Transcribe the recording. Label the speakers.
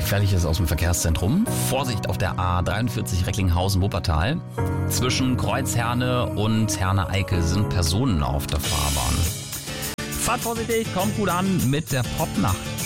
Speaker 1: Gefährliches aus dem Verkehrszentrum. Vorsicht auf der A43 Recklinghausen-Wuppertal. Zwischen Kreuz Herne und Herne-Eickel sind Personen auf der Fahrbahn. Fahrt vorsichtig, kommt gut an mit der Popnacht.